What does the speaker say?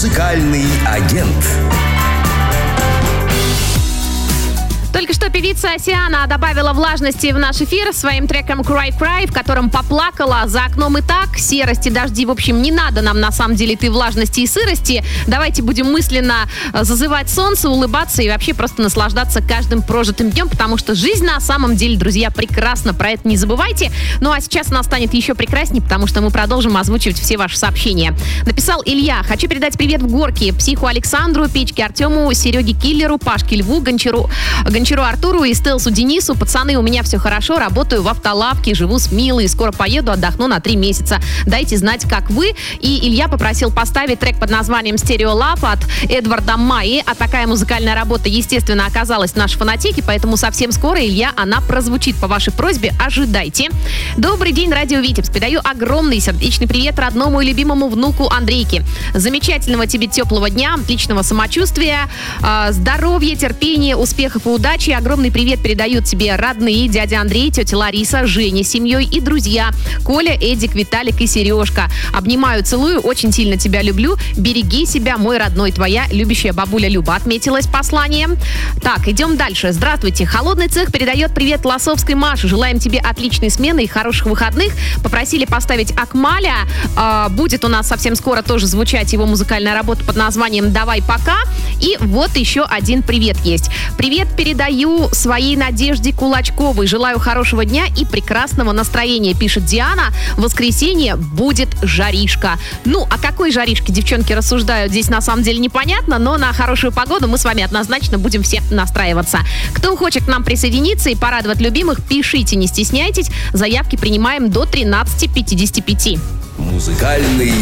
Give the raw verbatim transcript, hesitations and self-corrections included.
Музыкальный агент. Только что певица Осиана добавила влажности в наш эфир своим треком «Cry Cry», в котором поплакала. За окном и так серость и дожди. В общем, не надо нам на самом деле этой влажности и сырости. Давайте будем мысленно зазывать солнце, улыбаться и вообще просто наслаждаться каждым прожитым днем, потому что жизнь на самом деле, друзья, прекрасна. Про это не забывайте. Ну а сейчас она станет еще прекраснее, потому что мы продолжим озвучивать все ваши сообщения. Написал Илья: хочу передать привет в Горке Психу Александру, Печке Артему, Сереге Киллеру, Пашке Льву, Гончару, Гончару Артуру и Стелсу Денису. Пацаны, у меня все хорошо, работаю в автолавке, живу с Милой, скоро поеду, отдохну на три месяца. Дайте знать, как вы. И Илья попросил поставить трек под названием «Стерео Лав» от Эдварда Майи. А такая музыкальная работа, естественно, оказалась в нашей фонотеке, поэтому совсем скоро, Илья, она прозвучит по вашей просьбе. Ожидайте. Добрый день, радио Витебск. Передаю огромный сердечный привет родному и любимому внуку Андрейке. Замечательного тебе теплого дня, отличного самочувствия, здоровья, терпения, успехов и удачи. Огромный привет передают тебе родные: дядя Андрей, тетя Лариса, Женя с семьей и друзья Коля, Эдик, Виталик и Сережка. Обнимаю, целую, очень сильно тебя люблю. Береги себя, мой родной, твоя любящая бабуля Люба. Отметилась посланием. Так, идем дальше. Здравствуйте. Холодный цех передает привет Лосовской Маше. Желаем тебе отличной смены и хороших выходных. Попросили поставить Акмаля. Э, будет у нас совсем скоро тоже звучать его музыкальная работа под названием «Давай пока». И вот еще один привет есть. Привет передаю своей Надежде Кулачковой. Желаю хорошего дня и прекрасного настроения, пишет Диана. В воскресенье будет жаришка. Ну, о какой жаришке девчонки рассуждают, здесь на самом деле непонятно, но на хорошую погоду мы с вами однозначно будем все настраиваться. Кто хочет к нам присоединиться и порадовать любимых, пишите, не стесняйтесь. Заявки принимаем до тринадцати пятидесяти пяти. Музыкальный